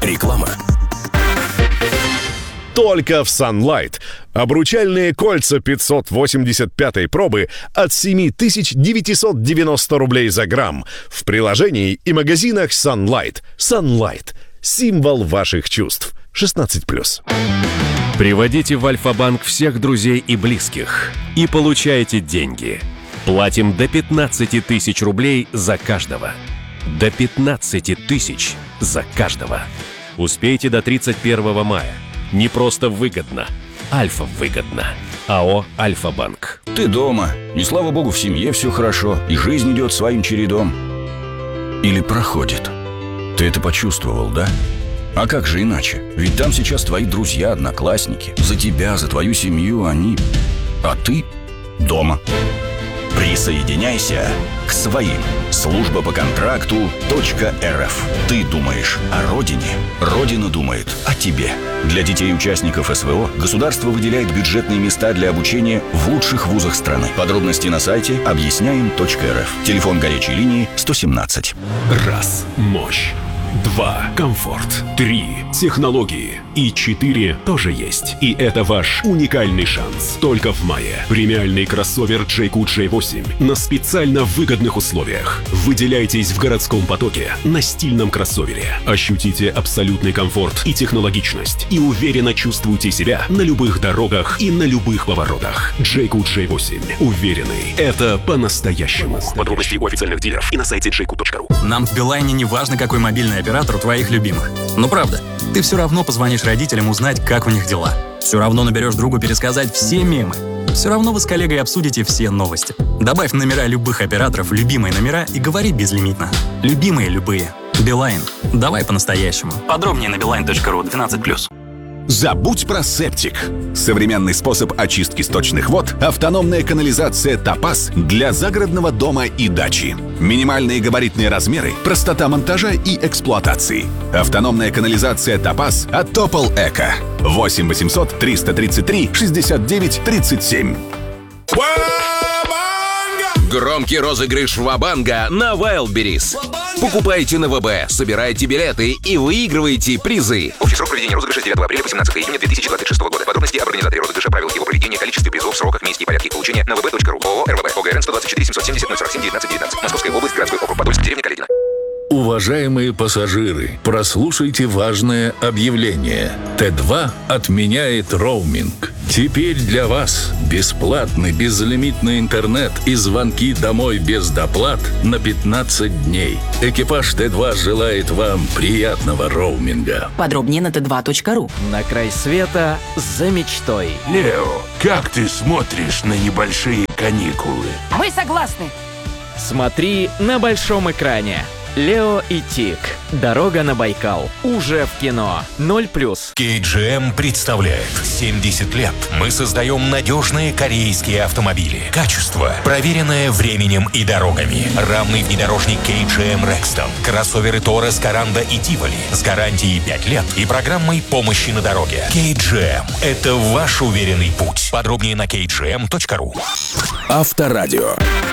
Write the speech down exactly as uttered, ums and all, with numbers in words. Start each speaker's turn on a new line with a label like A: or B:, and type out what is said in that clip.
A: Реклама.
B: Только в Sunlight. Обручальные кольца пятьсот восемьдесят пятой пробы от семь тысяч девятьсот девяносто рублей за грамм. В приложении и магазинах Sunlight. Sunlight. Символ ваших чувств. шестнадцать плюс.
C: Приводите в Альфа-банк всех друзей и близких и получайте деньги. Платим до пятнадцати тысяч рублей за каждого. До пятнадцати тысяч за каждого. Успейте до тридцать первого мая. Не просто выгодно. Альфа-выгодно. АО «Альфа-банк».
D: Ты дома, и слава богу, в семье все хорошо, и жизнь идет своим чередом. Или проходит. Ты это почувствовал, да? А как же иначе? Ведь там сейчас твои друзья, одноклассники. За тебя, за твою семью они... А ты дома. Присоединяйся к своим. Служба по контракту .рф. Ты думаешь о родине, родина думает о тебе. Для детей-участников СВО государство выделяет бюджетные места для обучения в лучших вузах страны. Подробности на сайте объясняем точка эр эф. Телефон горячей линии сто семнадцать.
A: Раз. Мощь. Два. Комфорт. Три. Технологии. И четыре тоже есть. И это ваш уникальный шанс. Только в мае. Премиальный кроссовер джей кью джей восемь на специально выгодных условиях. Выделяйтесь в городском потоке на стильном кроссовере. Ощутите абсолютный комфорт и технологичность. И уверенно чувствуйте себя на любых дорогах и на любых поворотах. джей кью джей восемь. Уверенный. Это по-настоящему. Подробности у официальных дилеров и на сайте джей кью точка ру.
E: Нам в Билайне не важно, какой мобильный оператор у твоих любимых. Ну правда, ты все равно позвонишь родителям узнать, как у них дела. Все равно наберешь другу пересказать все мемы. Все равно вы с коллегой обсудите все новости. Добавь номера любых операторов в любимые номера и говори безлимитно. Любимые любые. Билайн. Давай по-настоящему. Подробнее на билайн точка ру. двенадцать плюс.
F: Забудь про септик. Современный способ очистки сточных вод – автономная канализация «Топаз» для загородного дома и дачи. Минимальные габаритные размеры, простота монтажа и эксплуатации. Автономная канализация «Топаз» от Топол Эко. восемь восемьсот триста тридцать три шестьдесят девять тридцать семь.
G: Громкий розыгрыш Ва-банга на Wildberries. Покупайте на ВБ, собирайте билеты и выигрывайте призы.
H: Общий срок проведения розыгрыша с девятого апреля по семнадцатого июня две тысячи двадцать шестого года. Подробности об организаторе розыгрыша, правилах его проведения, количестве призов, сроках, месте и порядке их получения на вэ бэ точка ру. ООО РВБ. ОГРН сто двадцать четыре семьсот семьдесят ноль сорок семь девятнадцать девятнадцать. Московская область, городской округ Подольск, деревня Каледино.
I: Уважаемые пассажиры, прослушайте важное объявление. Тэ два отменяет роуминг. Теперь для вас бесплатный безлимитный интернет и звонки домой без доплат на пятнадцать дней. Экипаж Тэ два желает вам приятного роуминга.
J: Подробнее на тэ два точка ру.
K: На край света за мечтой.
L: Лео, как ты смотришь на небольшие каникулы?
M: Мы согласны.
K: Смотри на большом экране. Лео и Тиг. Дорога на Байкал. Уже в кино. ноль плюс.
N: кей джи эм представляет семьдесят лет. Мы создаем надежные корейские автомобили. Качество, проверенное временем и дорогами. Рамный внедорожник кей джи эм Rexton. Кроссоверы Торрес, Каранда и Тиволи. С гарантией пять лет и программой помощи на дороге. кей джи эм – это ваш уверенный путь. Подробнее на кей джи эм точка ру.
A: Авторадио.